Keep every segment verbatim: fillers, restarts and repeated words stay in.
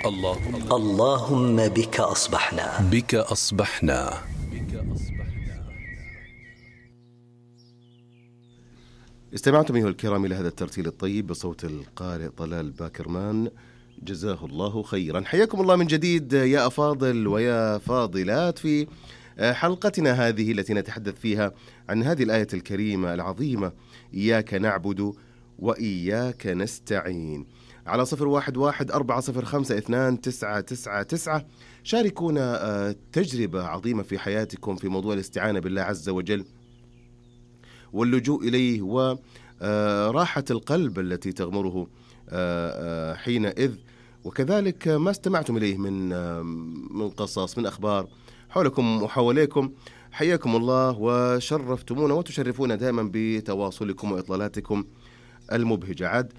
اللهم اللهم بك أصبحنا بك أصبحنا. استمعتم أيها الكرام إلى هذا الترتيل الطيب بصوت القارئ طلال باكرمان، جزاه الله خيرا. حياكم الله من جديد يا أفاضل ويا فاضلات في حلقتنا هذه التي نتحدث فيها عن هذه الآية الكريمة العظيمة: إياك نعبد وإياك نستعين. على صفر واحد واحد أربعة صفر خمسة اثنان تسعة تسعة تسعة شاركونا تجربة عظيمة في حياتكم في موضوع الاستعانة بالله عز وجل واللجوء إليه وراحة القلب التي تغمره حينئذ، وكذلك ما استمعتم إليه من من قصص من أخبار حولكم وحواليكم. حياكم الله وشرفتمونا وتشرفونا دائما بتواصلكم وإطلالاتكم المبهجة. عاد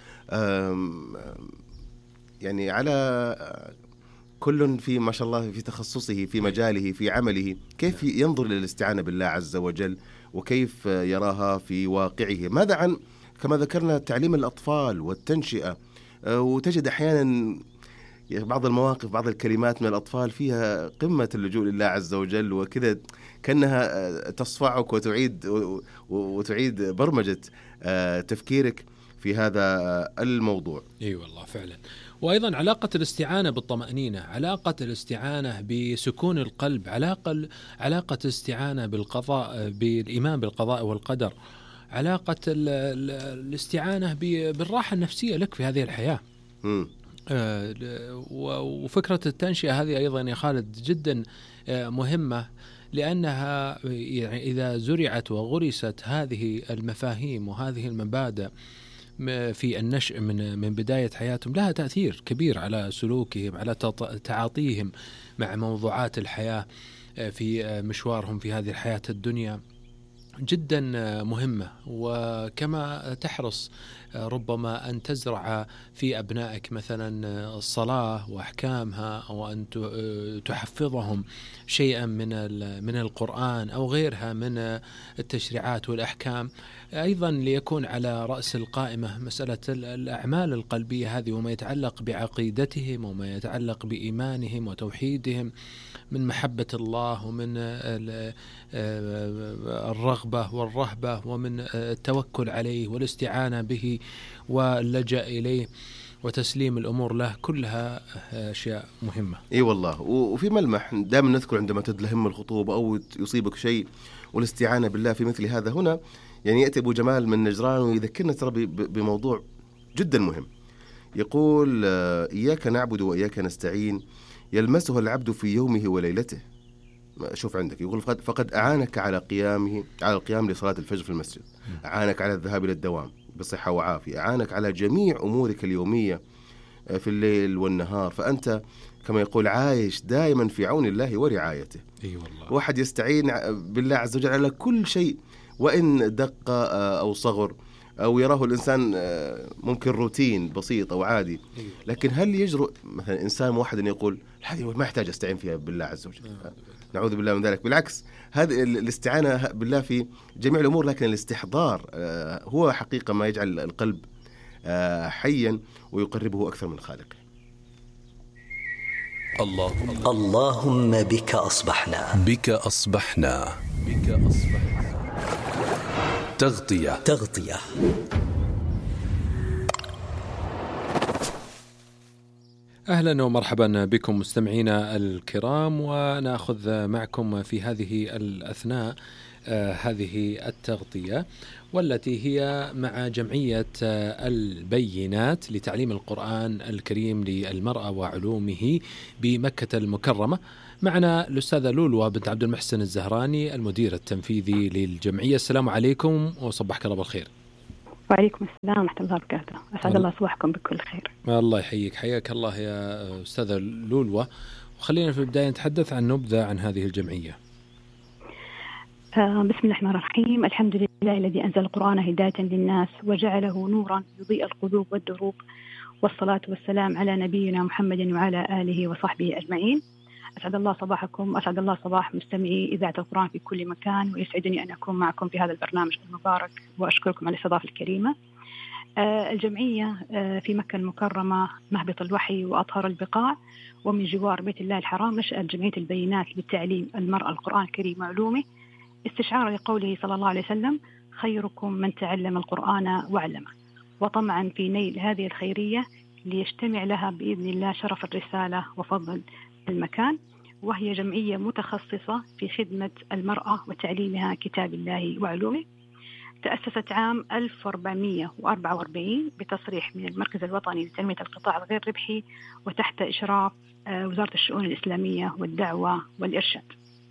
يعني على كل في ما شاء الله في تخصصه في مجاله في عمله كيف ينظر للاستعانة بالله عز وجل وكيف يراها في واقعه. ماذا عن كما ذكرنا تعليم الأطفال والتنشئة، وتجد أحيانا بعض المواقف بعض الكلمات من الأطفال فيها قمة اللجوء لله عز وجل، وكذا كأنها تصفعك وتعيد وتعيد برمجة تفكيرك في هذا الموضوع. اي والله فعلا. وايضا علاقه الاستعانه بالطمانينه، علاقه الاستعانه بسكون القلب، علاقه علاقه الاستعانه بالقضاء، بالايمان بالقضاء والقدر، علاقه ال ال الاستعانه بالراحه النفسيه لك في هذه الحياه. م. آه وفكره التنشئه هذه ايضا يا خالد جدا مهمه، لانها يعني اذا زرعت وغرست هذه المفاهيم وهذه المبادئ في النشء من من بداية حياتهم لها تأثير كبير على سلوكهم، على تعاطيهم مع موضوعات الحياة في مشوارهم في هذه الحياة الدنيا، جدا مهمة. وكما تحرص ربما أن تزرع في أبنائك مثلا الصلاة وأحكامها، أو أن تحفظهم شيئا من من القرآن أو غيرها من التشريعات والأحكام، أيضا ليكون على رأس القائمة مسألة الأعمال القلبية هذه وما يتعلق بعقيدتهم وما يتعلق بإيمانهم وتوحيدهم من محبة الله ومن الرغبة والرهبة ومن التوكل عليه والاستعانة به واللجأ إليه وتسليم الأمور له، كلها أشياء مهمة. إي والله. وفي ملمح دائما نذكر عندما تدلهم الخطوبة أو يصيبك شيء والاستعانة بالله في مثل هذا، هنا يعني يأتي أبو جمال من نجران ويذكرنا ترى بموضوع جدا مهم. يقول: إياك نعبد وإياك نستعين يلمسه العبد في يومه وليلته. شوف عندك، يقول فقد, فقد أعانك على قيامه على القيام لصلاة الفجر في المسجد، أعانك على الذهاب إلى الدوام بصحة وعافية، أعانك على جميع أمورك اليومية في الليل والنهار، فأنت كما يقول عايش دائما في عون الله ورعايته. أي والله. واحد يستعين بالله عز وجل على كل شيء وإن دق أو صغر أو يراه الإنسان ممكن روتين بسيط أو عادي، لكن هل يجرؤ مثلا إنسان واحد أن يقول هذه ما يحتاج أستعين فيها بالله عز وجل؟ نعوذ بالله من ذلك. بالعكس، هذه الاستعانة بالله في جميع الأمور، لكن الاستحضار هو حقيقة ما يجعل القلب حيا ويقربه أكثر من خالقه. اللهم اللهم بك أصبحنا بك أصبحنا بك أصبحنا. تغطية تغطية أهلا ومرحبا بكم مستمعينا الكرام، ونأخذ معكم في هذه الأثناء آه هذه التغطية، والتي هي مع جمعية آه البينات لتعليم القرآن الكريم للمرأة وعلومه بمكة المكرمة. معنا الأستاذة لولوى بنت عبد المحسن الزهراني المدير التنفيذي للجمعية. السلام عليكم وصبحك الله بالخير. وعليكم السلام ورحمة الله وبركاته. أسعد الله صباحكم بكل خير. الله يحييك، حياك الله يا أستاذة لولوى. وخلينا في البداية نتحدث عن نبذة عن هذه الجمعية. آه بسم الله الرحمن الرحيم. الحمد لله الذي أنزل القرآن هداية للناس وجعله نورا يضيء القلوب والدروب، والصلاة والسلام على نبينا محمد وعلى آله وصحبه أجمعين. أسعد الله صباحكم، أسعد الله صباح مستمعي إذاعة القرآن في كل مكان، ويسعدني أن أكون معكم في هذا البرنامج المبارك، وأشكركم على الاستضافة الكريمة. الجمعية في مكة المكرمة مهبط الوحي وأطهر البقاع ومن جوار بيت الله الحرام نشأت جمعية البينات للتعليم المرأة القرآن الكريم وعلومه، استشعارا لقوله صلى الله عليه وسلم: خيركم من تعلم القرآن وعلمه، وطمعا في نيل هذه الخيرية ليجتمع لها بإذن الله شرف الرسالة وفضل المكان. وهي جمعية متخصصة في خدمة المرأة وتعليمها كتاب الله وعلومه. تأسست عام ألف وأربعمائة وأربعة وأربعين بتصريح من المركز الوطني لتنمية القطاع الغير ربحي وتحت إشراف وزارة الشؤون الإسلامية والدعوة والإرشاد.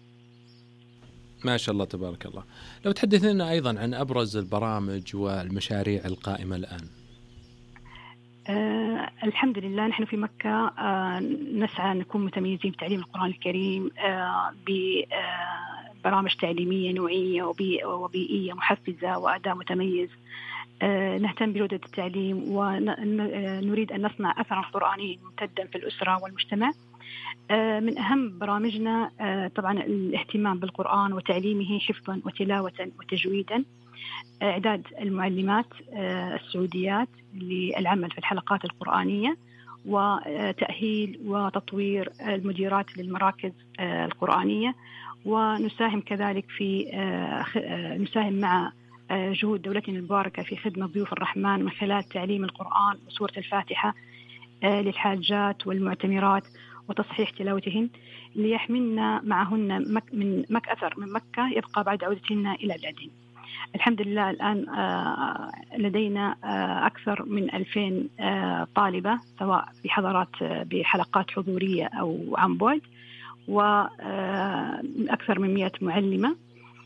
ما شاء الله تبارك الله. لو تحدثنا أيضا عن أبرز البرامج والمشاريع القائمة الآن. آه الحمد لله نحن في مكة آه نسعى نكون متميزين في تعليم القرآن الكريم آه ببرامج تعليمية نوعية وبيئية محفزة وأداء متميز. آه نهتم بجودة التعليم ونريد أن نصنع أثرا قرآنيا ممتدا في الأسرة والمجتمع. آه من أهم برامجنا آه طبعا الاهتمام بالقرآن وتعليمه حفظا وتلاوة وتجويدا، إعداد المعلمات السعوديات للعمل في الحلقات القرآنية، وتأهيل وتطوير المديرات للمراكز القرآنية، ونساهم كذلك في نساهم مع جهود دولتنا المباركة في خدمة ضيوف الرحمن من خلال تعليم القرآن وسورة الفاتحة للحاجات والمعتمرات وتصحيح تلاوتهن ليحملن معهن مك من مك أثر من مكة يبقى بعد عودتهن إلى بلادهن. الحمد لله الآن لدينا أكثر من ألفين طالبة سواء بحضارات بحلقات حضورية أو عن بعد، وأكثر من مئة معلمة.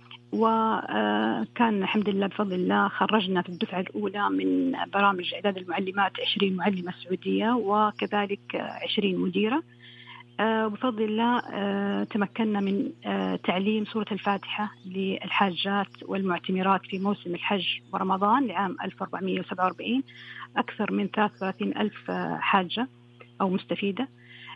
وكان الحمد لله بفضل الله خرجنا في الدفعة الأولى من برامج إعداد المعلمات عشرين معلمة سعودية وكذلك عشرين مديرة. بفضل الله تمكنا من تعليم سورة الفاتحة للحاجات والمعتمرات في موسم الحج ورمضان لعام ألف وأربعمائة وسبعة وأربعين، أكثر من ثلاثة وثلاثين ألف حاجة أو مستفيدة.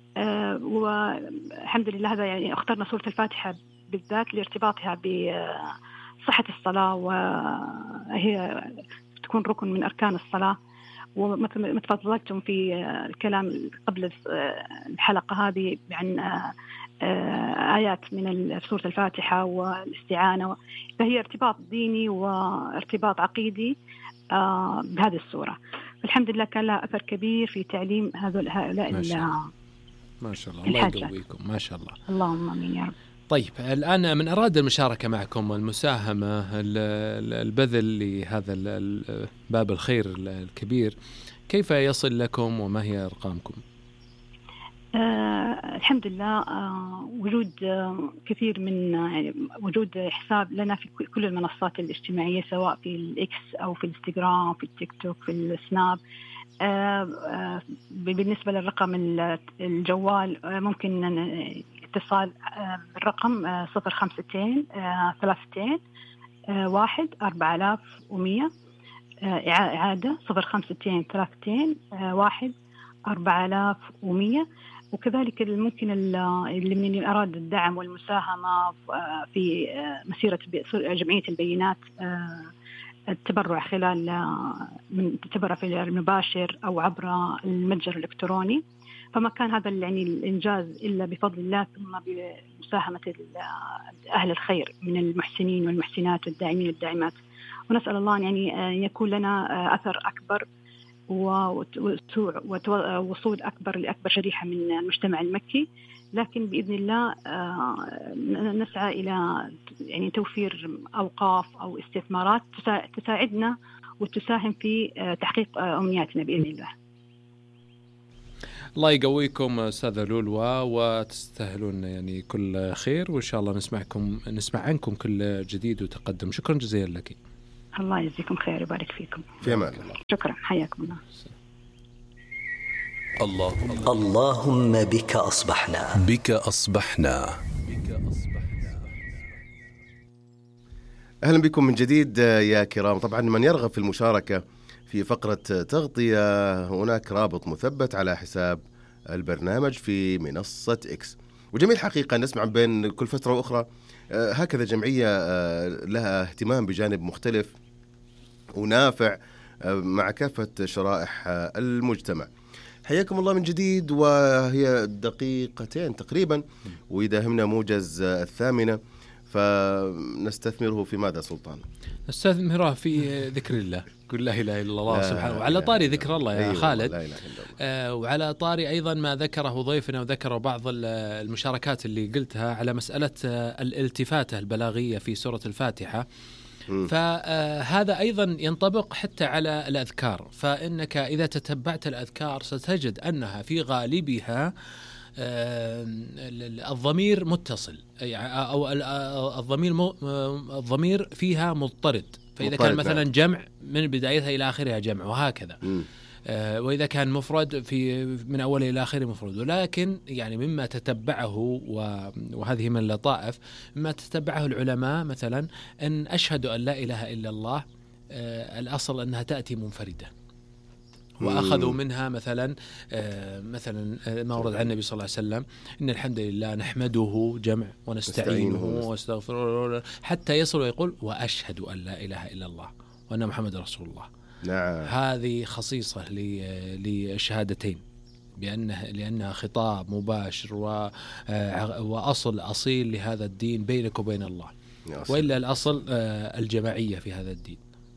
والحمد لله هذا يعني اخترنا سورة الفاتحة بالذات لارتباطها بصحة الصلاة، وهي تكون ركن من أركان الصلاة. ومثل ما تفضلتم في الكلام قبل الحلقة هذه عن آيات من سورة الفاتحة والاستعانة، فهي ارتباط ديني وارتباط عقيدي بهذه السورة. الحمد لله كان لها أثر كبير في تعليم هؤلاء ما شاء الله. ما شاء الله، الله يقويكم ما شاء الله. اللهم آمين يا رب. طيب الآن من أراد المشاركة معكم المساهمة البذل لهذا باب الخير الكبير، كيف يصل لكم وما هي أرقامكم؟ آه الحمد لله آه وجود آه كثير من يعني وجود حساب لنا في كل المنصات الاجتماعية سواء في الإكس أو في الانستغرام في التيك توك في السناب. آه آه بالنسبة للرقم الجوال آه ممكن اتصال بالرقم صفر خمستين ثلاثتين واحد أربعة آلاف ومية، إعادة صفر خمستين ثلاثتين واحد أربعة آلاف ومية. وكذلك ممكن اللي من أراد الدعم والمساهمة في مسيرة جمعية البينات التبرع خلال من تبرع في المباشر أو عبر المتجر الإلكتروني، فما كان هذا يعني الإنجاز إلا بفضل الله ثم بمساهمة أهل الخير من المحسنين والمحسنات والداعمين والداعمات. ونسأل الله يعني أن يكون لنا أثر أكبر ووصول أكبر لأكبر شريحة من المجتمع المكي، لكن بإذن الله نسعى إلى يعني توفير أوقاف أو استثمارات تساعدنا وتساهم في تحقيق أمنياتنا بإذن الله. الله يقويكم أستاذة لولوى وتستاهلون يعني كل خير، وإن شاء الله نسمعكم نسمع عنكم كل جديد وتقدم. شكرا جزيلا لك. الله يجزيكم خير ويبارك فيكم. في أمان الله. شكرا، حياكم الله. اللهم اللهم بك أصبحنا بك أصبحنا أهلا بكم من جديد يا كرام. طبعا من يرغب في المشاركة في فقرة تغطية هناك رابط مثبت على حساب البرنامج في منصة إكس. وجميل حقيقة نسمع بين كل فترة وأخرى هكذا جمعية لها اهتمام بجانب مختلف ونافع مع كافة شرائح المجتمع. حياكم الله من جديد، وهي دقيقتين تقريبا ويداهمنا موجز الثامنة، فنستثمره في ماذا سلطان؟ نستثمره في ذكر الله، كل لا إله إلا الله سبحانه. وعلى طاري ذكر الله يا خالد، لا إله إلا الله. آه وعلى طاري أيضا ما ذكره ضيفنا وذكروا بعض المشاركات اللي قلتها على مسألة الالتفاتة البلاغية في سورة الفاتحة، فهذا أيضا ينطبق حتى على الأذكار. فإنك إذا تتبعت الأذكار ستجد أنها في غالبها الضمير متصل، أو الضمير الضمير فيها مضطرد. فإذا كان مثلا جمع من بدايتها إلى آخرها جمع، وهكذا. وإذا كان مفرد في من أوله إلى آخره مفرد. ولكن يعني مما تتبعه، وهذه من اللطائف، مما تتبعه العلماء مثلا أن أشهد أن لا إله إلا الله، الأصل أنها تأتي منفردة. وأخذوا منها مثلا مثلا ما ورد عن النبي صلى الله عليه وسلم: إن الحمد لله نحمده جمع ونستعينه ونستغفره، حتى يصل ويقول: وأشهد أن لا إله إلا الله وأن محمد رسول الله. نعم. هذه خصيصة للشهادتين، بأنها لأنها خطاب مباشر وأصل أصيل لهذا الدين بينك وبين الله، وإلا الأصل الجماعية في هذا الدين.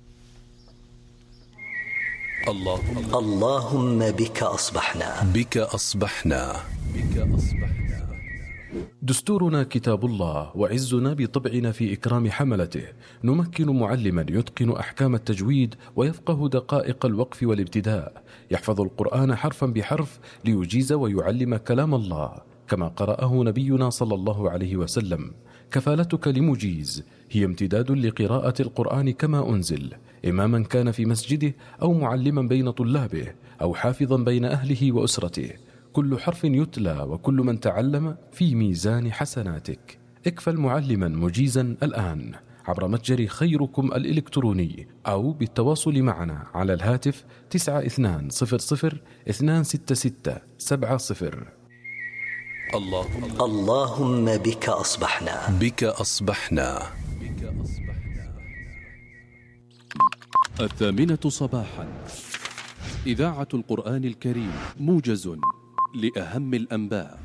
اللهم, اللهم بك أصبحنا بك أصبحنا بك أصبحنا. دستورنا كتاب الله، وعزنا بطبعنا في إكرام حملته. نمكن معلما يتقن أحكام التجويد ويفقه دقائق الوقف والابتداء، يحفظ القرآن حرفا بحرف ليجيز ويعلم كلام الله كما قرأه نبينا صلى الله عليه وسلم. كفالتك لمجيز هي امتداد لقراءة القرآن كما أنزل، إماما كان في مسجده أو معلما بين طلابه أو حافظا بين أهله وأسرته. كل حرف يتلى وكل من تعلم في ميزان حسناتك. اكفل معلما مجيزا الآن عبر متجر خيركم الإلكتروني، أو بالتواصل معنا على الهاتف تسعة اثنان صفر صفر اثنان ستة ستة سبعة صفر. اللهم, اللهم بك أصبحنا بك أصبحنا بك أصبحنا. الثامنة صباحا، إذاعة القرآن الكريم، موجز لأهم الأنباء.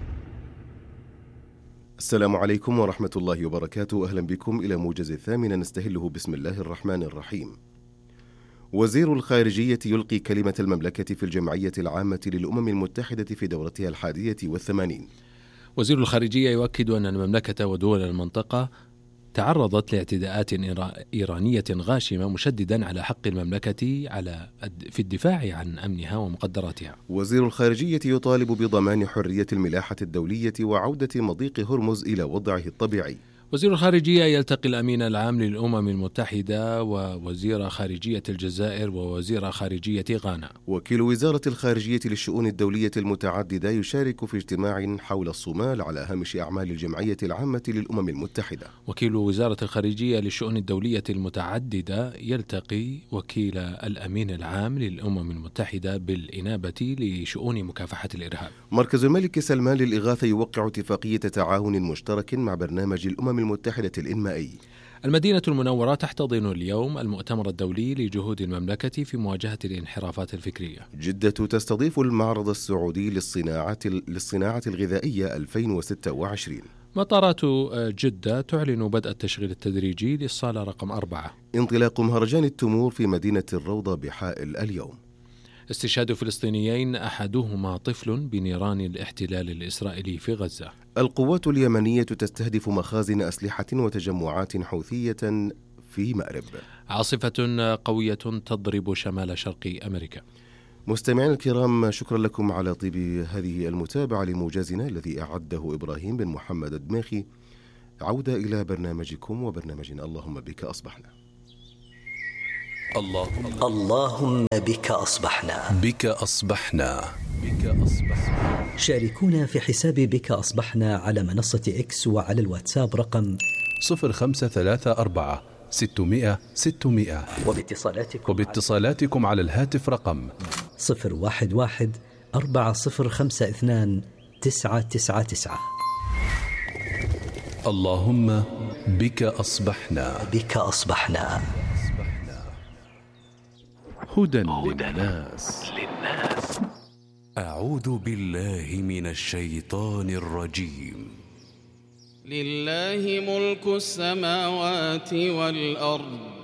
السلام عليكم ورحمة الله وبركاته. أهلا بكم إلى موجز الثامنة نستهله بسم الله الرحمن الرحيم. وزير الخارجية يلقي كلمة المملكة في الجمعية العامة للأمم المتحدة في دورتها الحادية والثمانين. وزير الخارجية يؤكد أن المملكة ودول المنطقة تعرضت لاعتداءات إيرانية غاشمة، مشددا على حق المملكة على في الدفاع عن أمنها ومقدراتها. وزير الخارجية يطالب بضمان حرية الملاحة الدولية وعودة مضيق هرمز إلى وضعه الطبيعي. وزير الخارجية يلتقي الأمين العام للأمم المتحدة ووزير خارجية الجزائر ووزير خارجية غانا. وكيل وزارة الخارجية للشؤون الدولية المتعددة يشارك في اجتماع حول الصومال على هامش أعمال الجمعية العامة للأمم المتحدة. وكيل وزارة الخارجية للشؤون الدولية المتعددة يلتقي وكيل الأمين العام للأمم المتحدة بالإنابة لشؤون مكافحة الإرهاب. مركز الملك سلمان للإغاثة يوقع اتفاقية تعاون مشترك مع برنامج الأمم المتحدة الإنمائي. المدينة المنورة تحتضن اليوم المؤتمر الدولي لجهود المملكة في مواجهة الانحرافات الفكرية. جدة تستضيف المعرض السعودي للصناعة للصناعة الغذائية ألفين وستة وعشرين. مطارات جدة تعلن بدء التشغيل التدريجي للصالة رقم أربعة. انطلاق مهرجان التمور في مدينة الروضة بحائل اليوم. استشهاد فلسطينيين أحدهما طفل بنيران الاحتلال الإسرائيلي في غزة. القوات اليمنية تستهدف مخازن أسلحة وتجمعات حوثية في مأرب. عاصفة قوية تضرب شمال شرق أمريكا. مستمعين الكرام، شكرا لكم على طيب هذه المتابعة لموجزنا الذي أعده إبراهيم بن محمد الدماخي. عودة إلى برنامجكم وبرنامجنا اللهم بك أصبحنا. اللهم, اللهم بك أصبحنا بك أصبحنا بك أصبحنا. شاركونا في حساب بك أصبحنا على منصة إكس وعلى الواتساب رقم صفر خمسة ثلاثة أربعة ستمائة ستمائة. وباتصالاتكم, وباتصالاتكم على الهاتف رقم صفر واحد واحد أربعة صفر خمسة اثنان تسعة تسعة تسعة. اللهم بك أصبحنا بك أصبحنا. هدى للناس. أعوذ بالله من الشيطان الرجيم. لله ملك السماوات والأرض